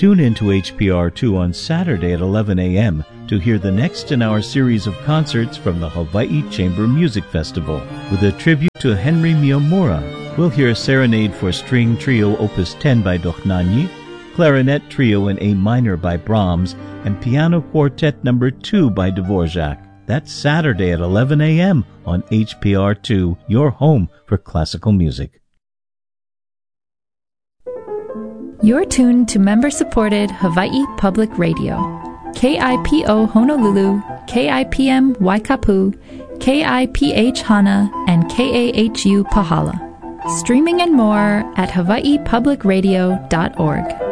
Tune in to HPR2 on Saturday at 11 a.m. to hear the next in our series of concerts from the Hawaii Chamber Music Festival. With a tribute to Henry Miyamura, we'll hear Serenade for String Trio Opus 10 by Dochnani, Clarinet Trio in A minor by Brahms, and Piano Quartet No. 2 by Dvorak. That's Saturday at 11 a.m. on HPR2, your home for classical music. You're tuned to member-supported Hawaii Public Radio. KIPO Honolulu, KIPM Waikapu, KIPH Hana, and KAHU Pahala. Streaming and more at hawaiipublicradio.org.